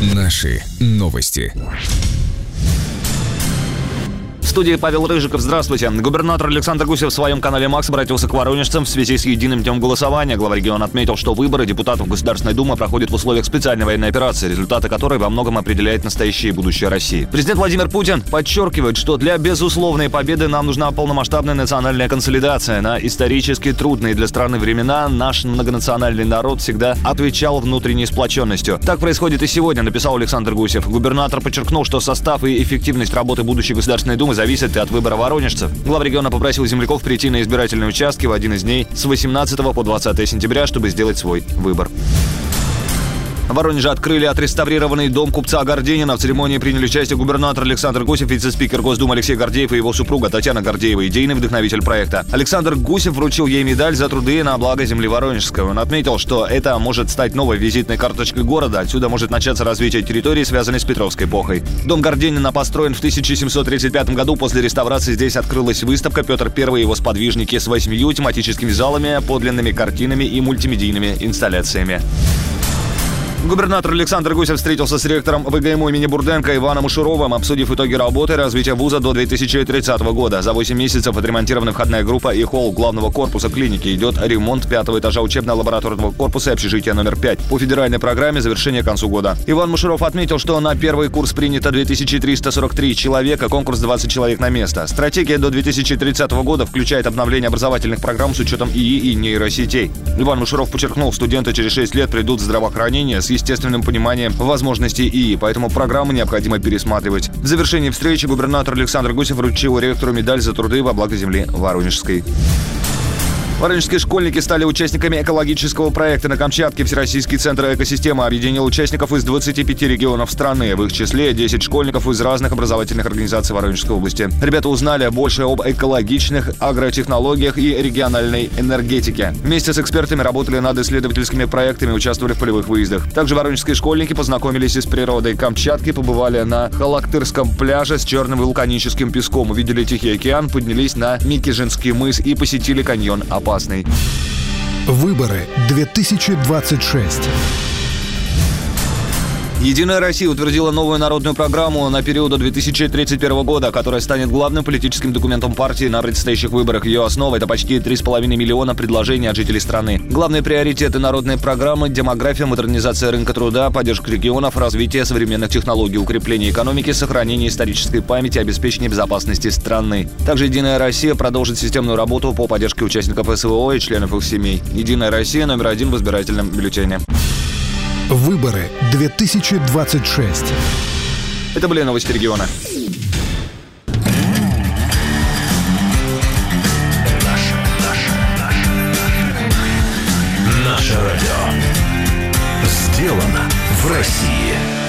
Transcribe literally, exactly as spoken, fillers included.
Наши новости. В студии Павел Рыжиков. Здравствуйте. Губернатор Александр Гусев в своем канале «Макс» обратился к воронежцам в связи с единым днем голосования. Глава региона отметил, что выборы депутатов Государственной Думы проходят в условиях специальной военной операции, результаты которой во многом определяет настоящее и будущее России. Президент Владимир Путин подчеркивает, что для безусловной победы нам нужна полномасштабная национальная консолидация. На исторически трудные для страны времена наш многонациональный народ всегда отвечал внутренней сплоченностью. Так происходит и сегодня, написал Александр Гусев. Губернатор подчеркнул, что состав и эффективность работы будущей Государственной Думы зависит и от выбора воронежцев. Глава региона попросил земляков прийти на избирательные участки в один из дней с восемнадцатого по двадцатое сентября, чтобы сделать свой выбор. В Воронеже открыли отреставрированный дом купца Горденина. В церемонии приняли участие губернатор Александр Гусев, вице-спикер Госдумы Алексей Гордеев и его супруга Татьяна Гордеева, идейный вдохновитель проекта. Александр Гусев вручил ей медаль за труды на благо земли Воронежской. Он отметил, что это может стать новой визитной карточкой города. Отсюда может начаться развитие территории, связанной с Петровской эпохой. Дом Горденина построен в тысяча семьсот тридцать пятом году. После реставрации здесь открылась выставка «Петр Первый и его сподвижники» с восьмью тематическими залами, подлинными картинами и мультимедийными инсталляциями. Губернатор Александр Гусев встретился с ректором ВГИМО имени Бурденко Иваном Ушуровым, обсудив итоги работы и развития вуза до две тысячи тридцатого года. За восемь месяцев отремонтирована входная группа и холл главного корпуса клиники. Идет ремонт пятого этажа учебно-лабораторного корпуса и общежития номер пять. По федеральной программе завершение к концу года. Иван Ушуров отметил, что на первый курс принято две тысячи триста сорок три человека, конкурс двадцать человек на место. Стратегия до две тысячи тридцатого года включает обновление образовательных программ с учетом ИИ и нейросетей. Иван Ушуров подчеркнул, студенты через шесть лет придут в здравоохранение с естественным пониманием возможностей ИИ, поэтому программы необходимо пересматривать. В завершении встречи губернатор Александр Гусев вручил ректору медаль за труды во благо земли Воронежской. Воронежские школьники стали участниками экологического проекта на Камчатке. Всероссийский центр экосистемы объединил участников из двадцати пяти регионов страны. В их числе десять школьников из разных образовательных организаций Воронежской области. Ребята узнали больше об экологичных агротехнологиях и региональной энергетике. Вместе с экспертами работали над исследовательскими проектами, участвовали в полевых выездах. Также воронежские школьники познакомились с природой Камчатки, побывали на Халактырском пляже с черным вулканическим песком, увидели Тихий океан, поднялись на Микижинский мыс и посетили каньон Опасный. Выборы две тысячи двадцать шесть. «Единая Россия» утвердила новую народную программу на период до две тысячи тридцать первого года, которая станет главным политическим документом партии на предстоящих выборах. Ее основа – это почти три с половиной миллиона предложений от жителей страны. Главные приоритеты народной программы – демография, модернизация рынка труда, поддержка регионов, развитие современных технологий, укрепление экономики, сохранение исторической памяти, обеспечение безопасности страны. Также «Единая Россия» продолжит системную работу по поддержке участников СВО и членов их семей. «Единая Россия» номер один в избирательном бюллетене. Выборы две тысячи двадцать шесть. Это были новости региона. Наше, наше, наше, наше радио. Сделано в России.